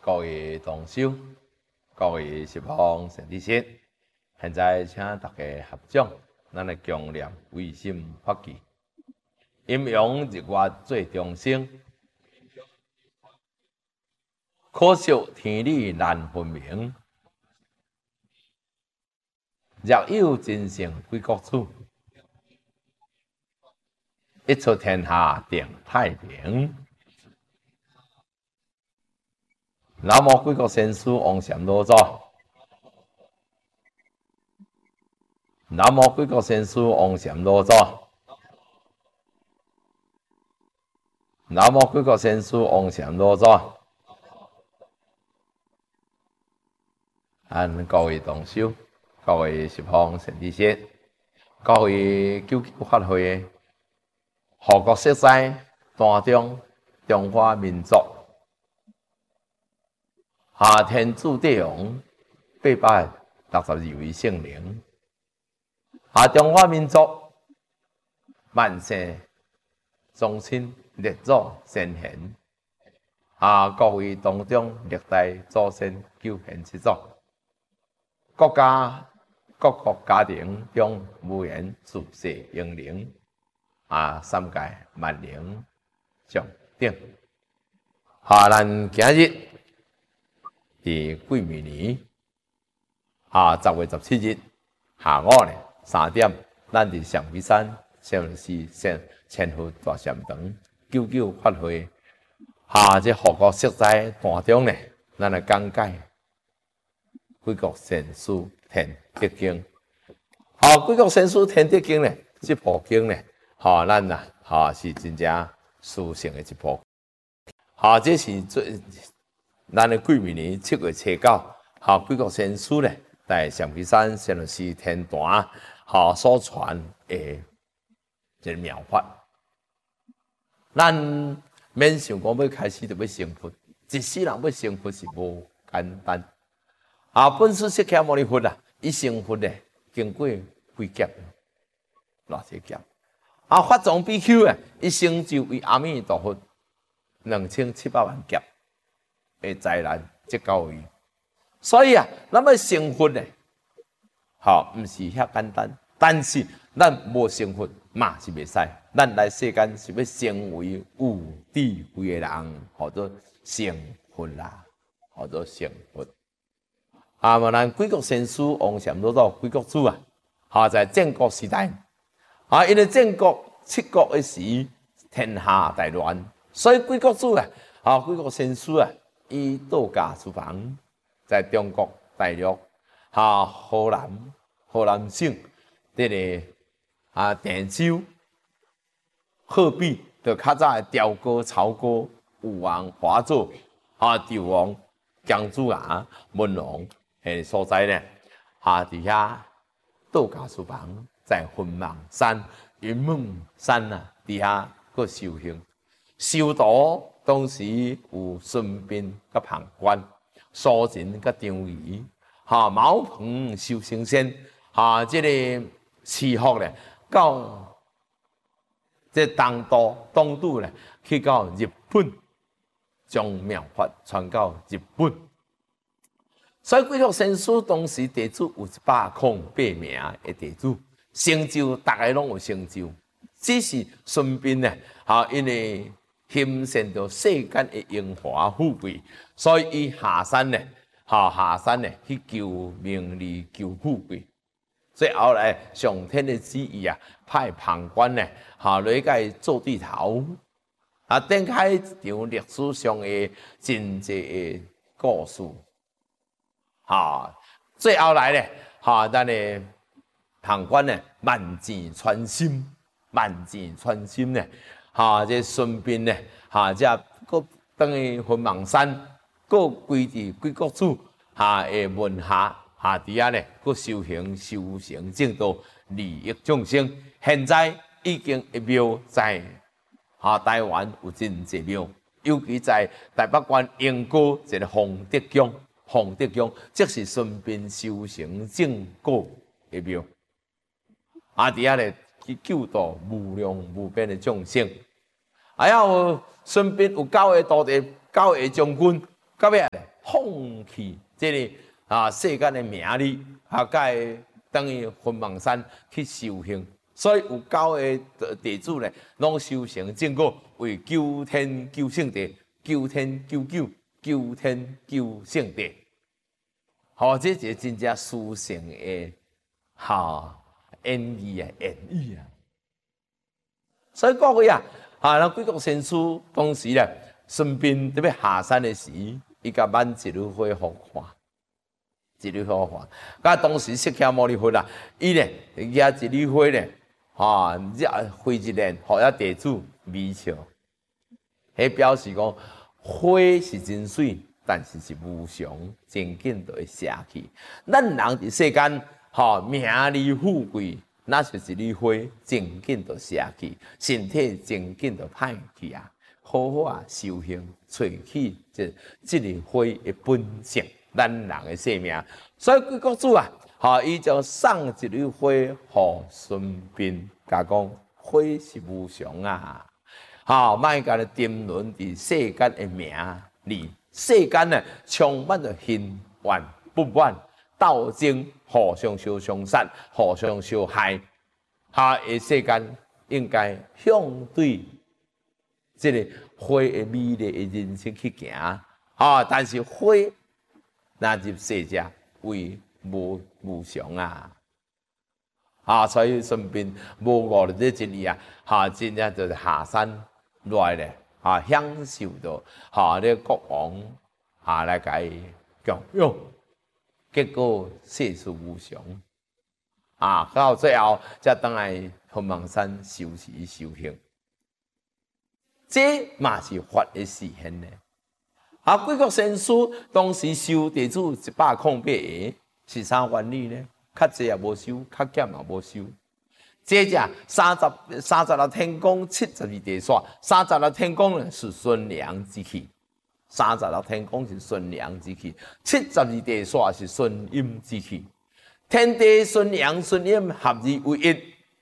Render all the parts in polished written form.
各位同修，各位十方善知识，现在请大家合掌，咱来强念唯心法纪，阴阳日月做众生，可惜天理难分明。若有真诚归国主，一出天下定太平。南无贵国先师王禅老祖，南无贵国先师王禅老祖，南无贵国先师王禅老祖。各位同修，各位十方善知识，各位救救法会，护国色彩大中中华民族。天主帝王862位圣灵，中华民族万世宗亲列祖先贤，各位当中历代祖先救贤之作，国家各国家庭中无言自世英灵，三界万灵上顶。咱今日。伫癸未年10月17日下午呢3點，咱伫上飛山聖律寺千佛大禪堂救救法會，這護國色彩當中呢，咱來講解貴國先師天德經。貴國先師天德經呢，這部經呢，咱是真正殊勝的一部。這是最。咱的癸未年7月初9，貴國先師咧，在上飛山聖律寺天壇，所傳的一個妙法。咱免想講要開始就要成佛，一世人要成佛是無簡單。本師釋迦牟尼佛伊成佛咧，經過幾劫，偌濟劫。法藏比丘伊成就為阿彌陀佛2700萬劫。的災難即到位，所以咱要成佛咧，毋是遐簡單。但是咱無成佛嘛是袂使，咱來世間是要成為有智慧的人，或者成佛啦，或者成佛。咱貴國先師王禪老祖貴國主在戰國時代，因為戰國七國的時天下大亂，所以貴國主貴國先師伊道家廚房在中國大陸河南省這個鄭州鹤壁就較早的朝歌、曹歌、武王、華佗紂王、姜子牙、文王誒所在呢，佇遐道家廚房在雲夢山、雲夢山佇遐個修行修道。當時有孫臏甲龐關、蘇秦甲張儀，茅棚修成仙，這個師傅咧，到這東渡咧，去到日本，將妙法傳到日本。所以貴國先師當時弟子有108名的弟子，成就大家攏有成就，只是孫臏咧，因為欣羨到世間的榮華富貴，所以伊下山去求名利、求富貴。最後來上天的旨意派龐關來甲伊做對頭，展開一場歷史上的真濟的故事。最後來咧，咱的龐關咧萬箭穿心，咧。這孫臏咧，這個等於雲夢山，個歸佇貴國主的門下，佇遐咧個修行修成正道，利益眾生。現在已經一廟在台灣有真濟廟，尤其在台北縣鶯歌一個洪德宮，即是孫臏修成正果的廟。佇遐咧。去救度無量無邊的眾生，有孫臏有9個徒弟，9個將軍， 到尾咧放弃这个世间的名利，甲等于魂芒山去修行。所以有9个地主咧，拢修成正果，为救天救圣地，救天救救，救天救圣地。这是真正殊胜的演义啊！所以各位咱贵国先师当时咧，顺便特别下山的时，伊甲挽一缕花互看，一缕花看。甲当时释迦牟尼佛伊咧拿一缕花咧。挥一念，互遐地主微笑，迄表示讲花是真水，但是是无常，真紧就会谢去。咱人伫世间，名利富贵，那就是一缕花，真紧就谢去，身体真紧就歹去啊！好好修行，找起这缕花的本性，咱人的性命。所以贵国主伊就送一缕花互孙膑，甲讲花是无常啊！莫甲你沉沦伫世间的名利，世间呢充满着恨怨不满、斗争，互相相伤杀，互相相害。的世间应该向对这个花的美丽的人生去行但是花若入世界为无常所以顺便无误了这一年真正就是下山来咧享受到这国王来甲伊供养，结果世事无常到最后才倒来凤凰山修持修行，这嘛是法的实现呢。贵国先师当时收地主108个，是啥原理呢？较济也无收，较减也无收。这只36天宫72地煞，36天宫呢是顺良之气，36天宫是顺良之气，72地煞是顺阴之气。天地顺阳顺阴合二为一，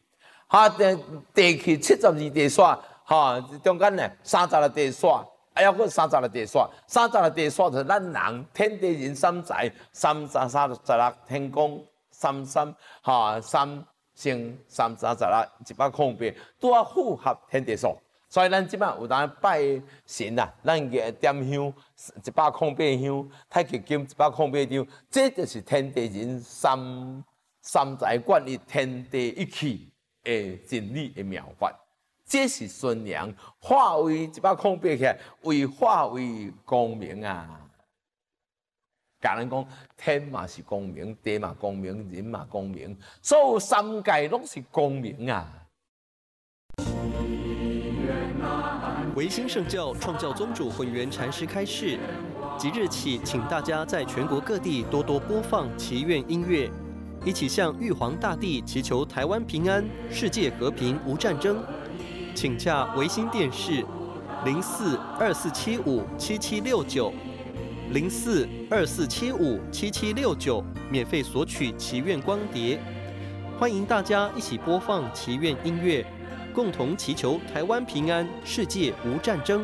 地气72地煞，中间呢36地煞。还有个36地煞，36地煞就是咱人天地人三才，36天宫333乘336，108，拄符合天地煞。所以咱即摆有当拜神咱个点香108香，太极金108张，这就是天地人三才贯于天地一气的真理的妙法。这是顺良化为108起来，为化为光明甲人讲，天嘛是光明，地嘛光明，人嘛光明，所有三界拢是光明维新圣教创教宗主混元禅师开示，即日起，请大家在全国各地多多播放祈愿音乐，一起向玉皇大帝祈求台湾平安、世界和平、无战争。请洽维新电视04247577690424757769，免费索取祈愿光碟。欢迎大家一起播放祈愿音乐，共同祈求台湾平安、世界无战争。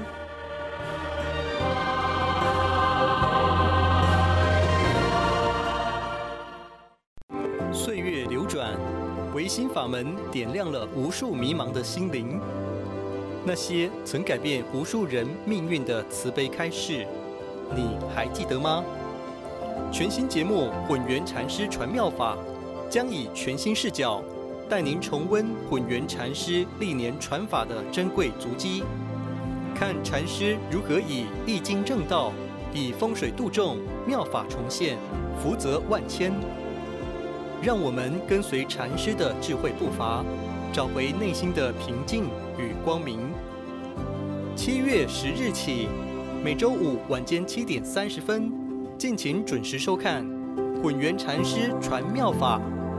岁月流转，维新法门点亮了无数迷茫的心灵。那些曾改变无数人命运的慈悲开示，你还记得吗？全新节目《混元禅师传妙法》将以全新视角，带您重温混元禅师历年传法的珍贵足迹，看禅师如何以易经正道、以风水度众、妙法重现，福泽万千。让我们跟随禅师的智慧步伐，找回内心的平静与光明。7月10日起，每周五晚间7点30分，敬请准时收看《混元禅师传妙法》。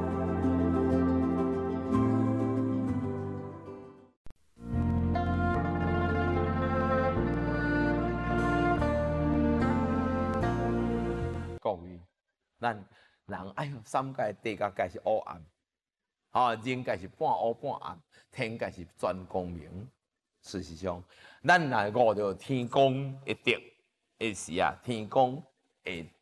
各位，咱人三界地界界是黑暗，人界是半黑半暗，天界是全光明。事实上，咱若悟到天公一德， 下时啊，天公会